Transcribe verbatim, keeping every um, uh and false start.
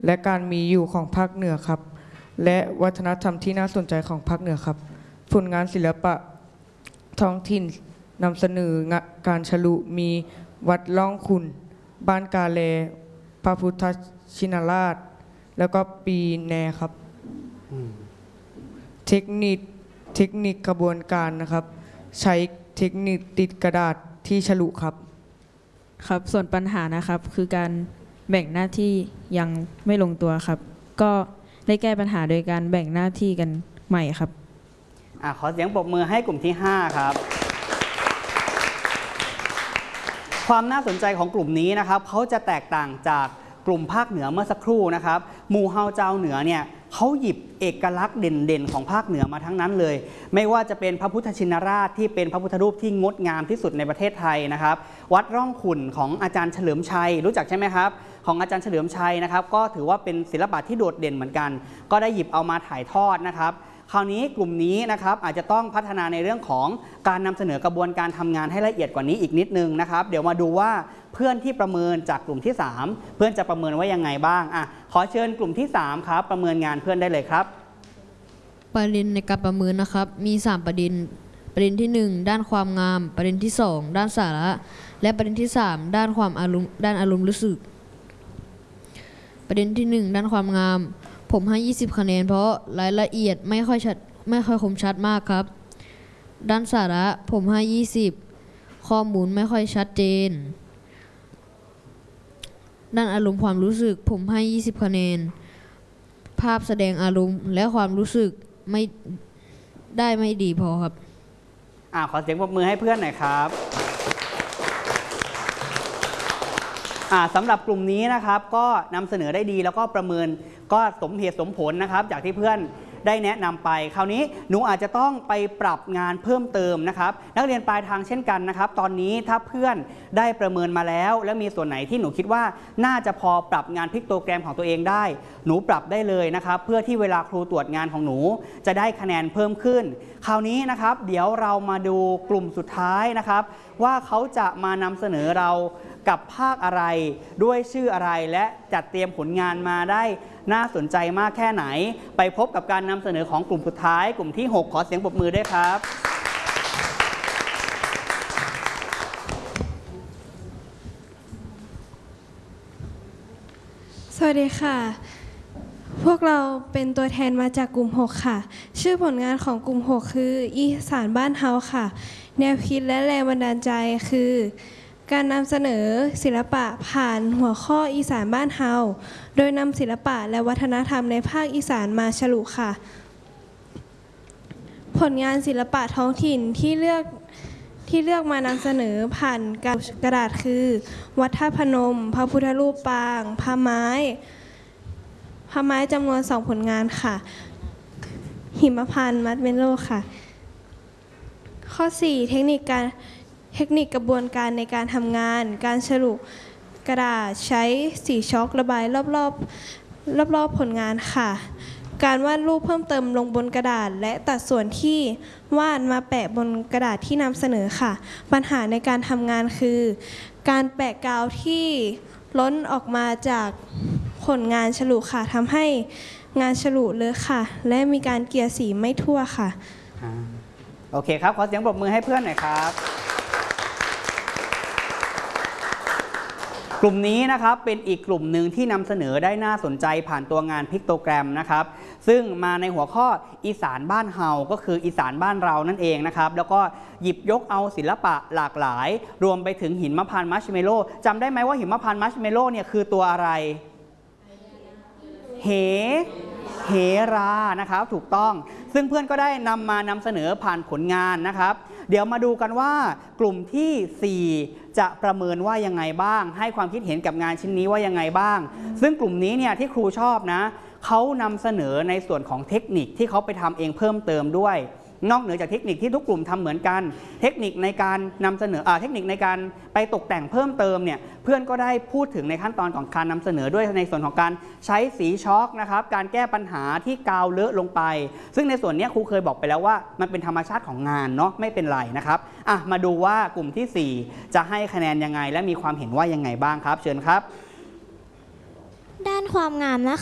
และการมีอยู่ของภาคเหนือครับและวัฒนธรรมที่น่าสนใจของภาคเหนือครับผลงานศิลปะท้องถิ่นนำเสนอการฉลุมีวัดล่องขุนบ้านกาเลพระพุทธชินราชแล้วก็ปีแนครับเทคนิคเทคนิคกระบวนการนะครับใช้เทคนิคติดกระดาษที่ฉลุครับครับส่วนปัญหานะครับคือการแบ่งหน้าที่ยังไม่ลงตัวครับก็ได้แก้ปัญหาโดยการแบ่งหน้าที่กันใหม่ครับอ่ะขอเสียงปรบมือให้กลุ่มที่ห้าครับความน่าสนใจของกลุ่มนี้นะครับเขาจะแตกต่างจากกลุ่มภาคเหนือเมื่อสักครู่นะครับหมู่เฮาเจ้าเหนือเนี่ยเขาหยิบเอกลักษณ์เด่นๆของภาคเหนือมาทั้งนั้นเลยไม่ว่าจะเป็นพระพุทธชินราชที่เป็นพระพุทธรูปที่งดงามที่สุดในประเทศไทยนะครับวัดร่องขุ่นของอาจารย์เฉลิมชัยรู้จักใช่ไหมครับของอาจารย์เฉลิมชัยนะครับก็ถือว่าเป็นศิลปะที่โดดเด่นเหมือนกันก็ได้หยิบเอามาถ่ายทอดนะครับคราวนี้กลุ่มนี้นะครับอาจจะต้องพัฒนาในเรื่องของการนำเสนอกระบวนการทำงานให้ละเอียดกว่านี้อีกนิดนึงนะครับเดี๋ยวมาดูว่าเพื่อนที่ประเมินจากกลุ่มที่สามเพื่อนจะประเมินว่ายังไงบ้างอ่ะขอเชิญกลุ่มที่สามครับประเมินงานเพื่อนได้เลยครับประเด็นในการประเมินนะครับมีสามประเด็นประเด็นที่หนึ่งด้านความงามประเด็นที่สองด้านสาระและประเด็นที่สามด้านความอารมณ์ด้านอารมณ์รู้สึกประเด็นที่หนึ่งด้านความงามผมให้ยี่สิบคะแนนเพราะรายละเอียดไม่ค่อยชัดไม่ค่อยคมชัดมากครับด้านสาระผมให้ยี่สิบข้อมูลไม่ค่อยชัดเจนด้านอารมณ์ความรู้สึกผมให้ยี่สิบคะแนนภาพแสดงอารมณ์และความรู้สึกไม่ได้ไม่ดีพอครับอ่าขอเสียงปรบมือให้เพื่อนหน่อยครับอ่าสำหรับกลุ่มนี้นะครับก็นำเสนอได้ดีแล้วก็ประเมินก็สมเหตุสมผลนะครับจากที่เพื่อนได้แนะนำไปคราวนี้หนูอาจจะต้องไปปรับงานเพิ่มเติมนะครับนักเรียนปลายทางเช่นกันนะครับตอนนี้ถ้าเพื่อนได้ประเมินมาแล้วแล้วมีส่วนไหนที่หนูคิดว่าน่าจะพอปรับงานพิกโตแกรมของตัวเองได้หนูปรับได้เลยนะครับเพื่อที่เวลาครูตรวจงานของหนูจะได้คะแนนเพิ่มขึ้นคราวนี้นะครับเดี๋ยวเรามาดูกลุ่มสุดท้ายนะครับว่าเขาจะมานำเสนอเรากับภาคอะไรด้วยชื่ออะไรและจัดเตรียมผลงานมาได้น่าสนใจมากแค่ไหนไปพบกับการนำเสนอของกลุ่มสุดท้ายกลุ่มที่หกขอเสียงปรบมือด้วยครับสวัสดีค่ะพวกเราเป็นตัวแทนมาจากกลุ่มหกค่ะชื่อผลงานของกลุ่มหกคืออีสานบ้านเฮาค่ะแนวคิดและแรงบันดาลใจคือการนำเสนอศิลปะผ่านหัวข้ออีสานบ้านเฮาโดยนำศิลปะและวัฒนธรรมในภาคอีสานมาฉลุค่ะผลงานศิลปะท้องถิ่นที่เลือกที่เลือกมานำเสนอผ่านกระดาษคือวัดท่าพนมพระพุทธรูปปางผ้าไม้ผ้าไม้จำนวนสองผลงานค่ะหิมพานต์มัดเมโลค่ะข้อสี่เทคนิคการเทคนิคกระบวนการในการทำงานการฉลุกระดาษใช้สีช็อกระบายรอบๆรอบๆผลงานค่ะการวาดรูปเพิ่มเติมลงบนกระดาษและตัดส่วนที่วาดมาแปะบนกระดาษที่นำเสนอค่ะปัญหาในการทำงานคือการแปะกาวที่ล้นออกมาจากผลงานฉลุค่ะทำให้งานฉลุเลอะค่ะและมีการเกลี่ยสีไม่ทั่วค่ะโอเคครับขอเสียงปรบมือให้เพื่อนหน่อยครับกลุ่มนี้นะครับเป็นอีกกลุ่มหนึ่งที่นำเสนอได้น่าสนใจผ่านตัวงานพิกโตแกรมนะครับซึ่งมาในหัวข้ออีสานบ้านเฮาก็คืออีสานบ้านเรานั่นเองนะครับแล้วก็หยิบยกเอาศิลปะหลากหลายรวมไปถึงหินมะพร้าวมัชเมโล่จำได้ไหมว่าหินมะพร้าวมัชเมโล่เนี่ยคือตัวอะไรเหเหรานะครับถูกต้องซึ่งเพื่อนก็ได้นำมานำเสนอผ่านผลงานนะครับเดี๋ยวมาดูกันว่ากลุ่มที่สี่จะประเมินว่ายังไงบ้างให้ความคิดเห็นกับงานชิ้นนี้ว่ายังไงบ้างซึ่งกลุ่มนี้เนี่ยที่ครูชอบนะเขานำเสนอในส่วนของเทคนิคที่เขาไปทำเองเพิ่มเติมด้วยนอกเหนือจากเทคนิคที่ทุกกลุ่มทำเหมือนกันเทคนิคในการนำเสนออ่าเทคนิคในการไปตกแต่งเพิ่มเติมเนี่ยเพื่อนก็ได้พูดถึงในขั้นตอนของการนำเสนอด้วยในส่วนของการใช้สีช็อกนะครับการแก้ปัญหาที่กาวเลอะลงไปซึ่งในส่วนนี้ครูเคยบอกไปแล้วว่ามันเป็นธรรมชาติของงานเนาะไม่เป็นไรนะครับอ่ะมาดูว่ากลุ่มที่สี่จะให้คะแนนยังไงและมีความเห็นว่ายังไงบ้างครับเชิญครับด้านความงามนะคะ